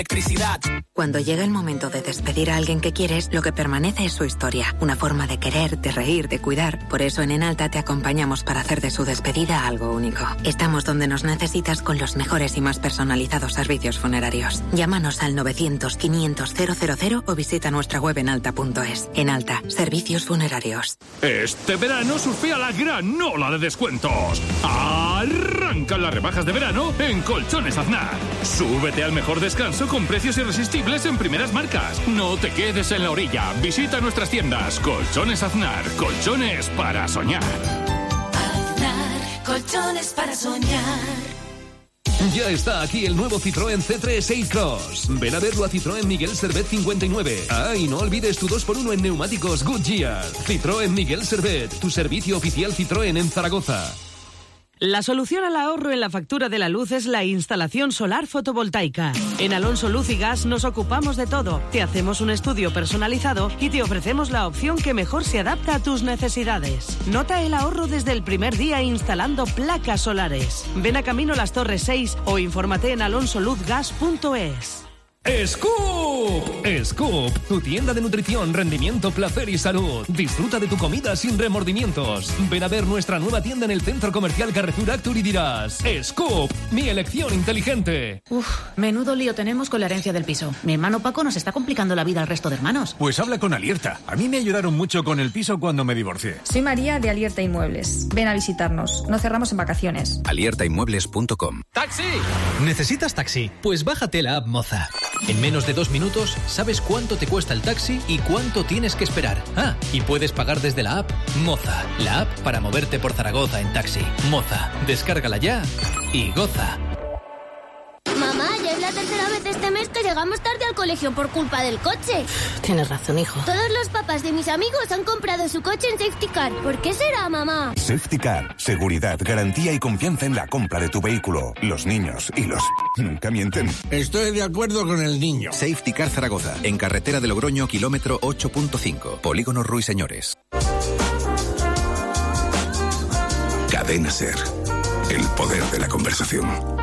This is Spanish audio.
Electricidad. Cuando llega el momento de despedir a alguien que quieres, lo que permanece es su historia, una forma de querer, de reír, de cuidar. Por eso en Enalta te acompañamos para hacer de su despedida algo único. Estamos donde nos necesitas con los mejores y más personalizados servicios funerarios. Llámanos al 900-500-000 o visita nuestra web enalta.es. Enalta, servicios funerarios. Este verano surfea la gran ola de descuentos. Arrancan las rebajas de verano en Colchones Aznar. Súbete al mejor descanso con precios irresistibles en primeras marcas. No te quedes en la orilla. Visita nuestras tiendas. Colchones Aznar. Colchones para soñar. Aznar. Colchones para soñar. Ya está aquí el nuevo Citroën C3 Ace-Cross. Ven a verlo a Citroën Miguel Servet 59. Y no olvides tu 2x1 en neumáticos Goodyear. Citroën Miguel Servet, tu servicio oficial Citroën en Zaragoza. La solución al ahorro en la factura de la luz es la instalación solar fotovoltaica. En Alonso Luz y Gas nos ocupamos de todo. Te hacemos un estudio personalizado y te ofrecemos la opción que mejor se adapta a tus necesidades. Nota el ahorro desde el primer día instalando placas solares. Ven a Camino Las Torres 6 o infórmate en alonsoluzgas.es. ¡Scoop! ¡Scoop! Tu tienda de nutrición, rendimiento, placer y salud. Disfruta de tu comida sin remordimientos. Ven a ver nuestra nueva tienda en el Centro Comercial Carrefour Actur y dirás: ¡Scoop! Mi elección inteligente. Menudo lío tenemos con la herencia del piso. Mi hermano Paco nos está complicando la vida al resto de hermanos. Pues habla con Alierta. A mí me ayudaron mucho con el piso cuando me divorcié. Soy María de Alierta Inmuebles. Ven a visitarnos. No cerramos en vacaciones. aliertainmuebles.com. ¡Taxi! ¿Necesitas taxi? Pues bájate la app Moza. En menos de 2 minutos sabes cuánto te cuesta el taxi y cuánto tienes que esperar. Y puedes pagar desde la app Moza, la app para moverte por Zaragoza en taxi. Moza, descárgala ya y goza. Mamá, ya es la tercera vez este mes que llegamos tarde al colegio por culpa del coche. Tienes razón, hijo. Todos los papás de mis amigos han comprado su coche en Safety Car. ¿Por qué será, mamá? Safety Car. Seguridad, garantía y confianza en la compra de tu vehículo. Los niños y los... nunca mienten. Estoy de acuerdo con el niño. Safety Car Zaragoza. En carretera de Logroño, kilómetro 8.5. Polígono Ruiseñores. Cadena SER. El poder de la conversación.